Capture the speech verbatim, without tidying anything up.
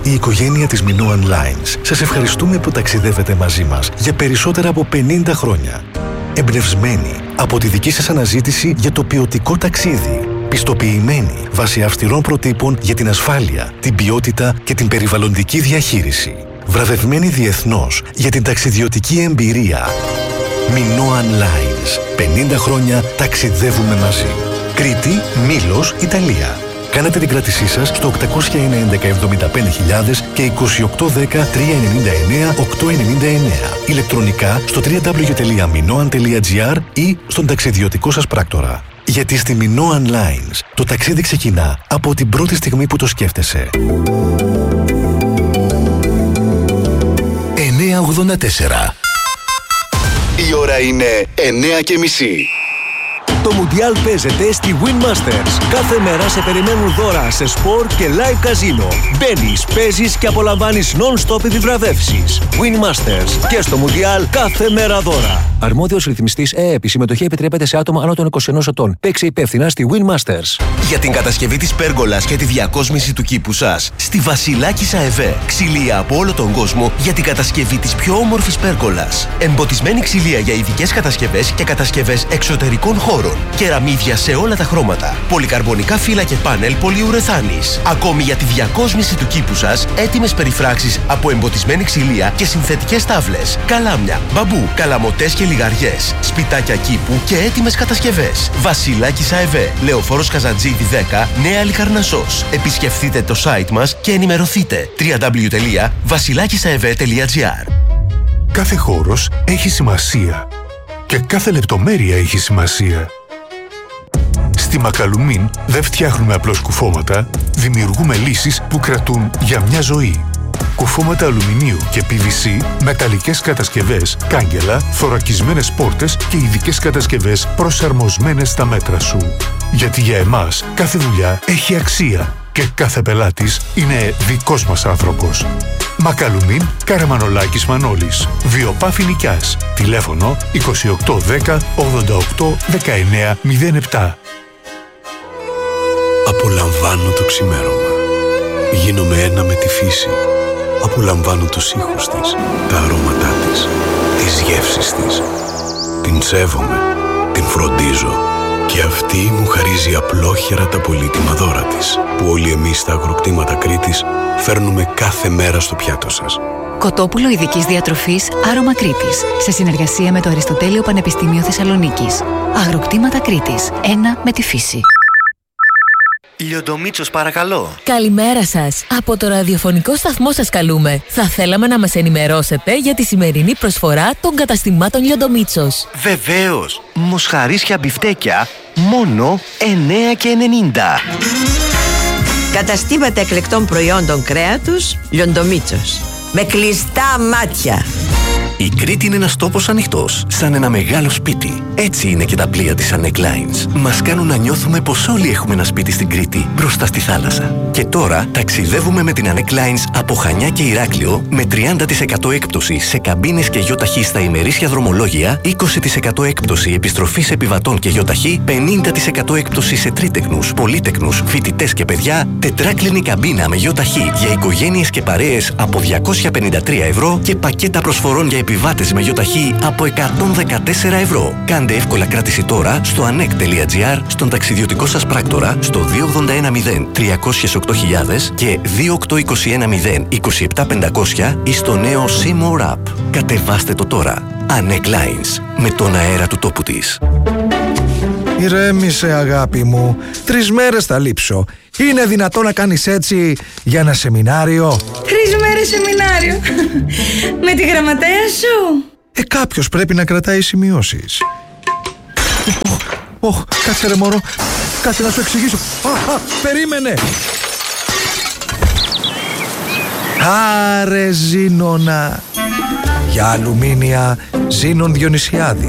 η οικογένεια της Minoan Lines, σας ευχαριστούμε που ταξιδεύετε μαζί μας για περισσότερα από πενήντα χρόνια. Εμπνευσμένοι από τη δική σας αναζήτηση για το ποιοτικό ταξίδι. Πιστοποιημένοι βάσει αυστηρών προτύπων για την ασφάλεια, την ποιότητα και την περιβαλλοντική διαχείριση. Βραβευμένοι διεθνώς για την ταξιδιωτική εμπειρία. Minoan Lines. πενήντα χρόνια ταξιδεύουμε μαζί. Κρήτη, Μήλος, Ιταλία. Κάνετε την κράτησή σας στο οκτακόσια ενενήντα εβδομήντα πέντε χιλιάδες και είκοσι οκτώ δέκα τριακόσια ενενήντα εννέα οκτακόσια ενενήντα εννέα. Ηλεκτρονικά στο double-u double-u double-u τελεία minoan τελεία gr ή στον ταξιδιωτικό σας πράκτορα. Γιατί στη Minoan Lines το ταξίδι ξεκινά από την πρώτη στιγμή που το σκέφτεσαι. εννιά ογδόντα τέσσερα. Η ώρα είναι εννιά και μισή. Το Μουντιάλ παίζεται στη Win Masters. Κάθε μέρα σε περιμένουν δώρα σε σπορ και live καζίνο. Μπαίνεις, παίζεις και απολαμβάνεις non-stop επιβραβεύσεις. Win Masters. Και στο Μουντιάλ κάθε μέρα δώρα. Αρμόδιος ρυθμιστής ΕΕΠ. Η συμμετοχή επιτρέπεται σε άτομα άνω των είκοσι ενός ετών. Παίξε υπεύθυνα στη Win Masters. Για την κατασκευή της πέργολας και τη διακόσμηση του κήπου σας, στη Βασιλάκισσα ΕΒΕ. Ξυλία από όλο τον κόσμο για την κατασκευή της πιο όμορφης πέργολας. Εμποτισμένη ξυλία για ειδικές κατασκευές και κατασκευές εξωτερικών χώρων. Κεραμίδια σε όλα τα χρώματα. Πολυκαρμπονικά φύλλα και πάνελ πολυουρεθάνης. Ακόμη για τη διακόσμηση του κήπου σας, έτοιμες περιφράξεις από εμποτισμένη ξυλία και συνθετικές τάβλες. Καλάμια, μπαμπού, καλαμωτές και λιγαριές. Σπιτάκια κήπου και έτοιμες κατασκευές. Βασιλάκισσα ΕΒΕ. Λεωφόρος Καζαντζίδη δέκα, Νέα Λικαρνασσός. Επισκεφτείτε το site μας και ενημερωθείτε. double-u double-u double-u τελεία βασιλάκισσα-ευε τελεία gr. Κάθε χώρος έχει σημασία. Και κάθε λεπτομέρεια έχει σημασία. Στη Μακαλουμίν δεν φτιάχνουμε απλώς κουφώματα, δημιουργούμε λύσεις που κρατούν για μια ζωή. Κουφώματα αλουμινίου και πι βι σι, μεταλλικές κατασκευές, κάγκελα, θωρακισμένες πόρτες και ειδικές κατασκευές προσαρμοσμένες στα μέτρα σου. Γιατί για εμάς κάθε δουλειά έχει αξία και κάθε πελάτης είναι δικός μας άνθρωπος. Μακαλουμίν, Καραμανολάκης Μανώλης. Βιοπάφη Νικιάς. Τηλέφωνο είκοσι οκτώ δέκα ογδόντα οκτώ δεκαεννέα μηδέν επτά. Απολαμβάνω το ξημέρωμα. Γίνομαι ένα με τη φύση. Απολαμβάνω τους ήχους της, τα αρώματά της, τις γεύσεις της. Την σέβομαι, την φροντίζω και αυτή μου χαρίζει απλόχερα τα πολύτιμα δώρα της, που όλοι εμείς στα αγροκτήματα Κρήτης φέρνουμε κάθε μέρα στο πιάτο σας. Κοτόπουλο ειδικής διατροφής Άρωμα Κρήτης, σε συνεργασία με το Αριστοτέλειο Πανεπιστήμιο Θεσσαλονίκης. Αγροκτήματα Κρήτης, ένα με τη φύση. Λιοντομίτσος, παρακαλώ. Καλημέρα σας. Από το ραδιοφωνικό σταθμό σας καλούμε. Θα θέλαμε να μας ενημερώσετε για τη σημερινή προσφορά των καταστημάτων Λιοντομίτσος. Βεβαίως. Μοσχαρίσια μπιφτέκια, μόνο εννέα και ενενήντα. Καταστήματα εκλεκτών προϊόντων κρέατος Λιοντομίτσος. Με κλειστά μάτια. Η Κρήτη είναι ένας τόπος ανοιχτός, σαν ένα μεγάλο σπίτι. Έτσι είναι και τα πλοία της Anek Lines. Μας κάνουν να νιώθουμε πως όλοι έχουμε ένα σπίτι στην Κρήτη, μπροστά στη θάλασσα. Και τώρα ταξιδεύουμε με την Anek Lines από Χανιά και Ηράκλειο με τριάντα τοις εκατό έκπτωση σε καμπίνες και γιοταχή στα ημερήσια δρομολόγια, είκοσι τοις εκατό έκπτωση επιστροφής επιβατών και γιοταχή, πενήντα τοις εκατό έκπτωση σε τρίτεκνους, πολύτεκνους, φοιτητές και παιδιά, τετράκλινη καμπίνα με γιοταχή για οικογένειες και παρέες από διακόσια πενήντα τρία ευρώ και πακέτα προσφορών για επιβάτες με γιοταχή από εκατόν δεκατέσσερα ευρώ. Κάντε εύκολα κράτηση τώρα στο anek τελεία gr, στον ταξιδιωτικό σας πράκτορα, στο δύο ογδόντα ένα μηδέν τριακόσια οκτώ χιλιάδες και δύο οκτώ είκοσι ένα μηδέν είκοσι επτά πεντακόσια ή στο νέο Seymour App. Κατεβάστε το τώρα. Anek Lines, με τον αέρα του τόπου της. Ηρέμησε, αγάπη μου. Τρεις μέρες θα λείψω. Είναι δυνατό να κάνεις έτσι για ένα σεμινάριο? Τρεις μέρες σεμινάριο. Με τη γραμματέα σου. Ε, κάποιος πρέπει να κρατάει σημειώσεις. Ωχ, κάτσε ρε μωρό. Κάτσε να σου εξηγήσω. Α, α, περίμενε. Άρε Ζήνονα. Για αλουμίνια Ζήνων Διονυσιάδη.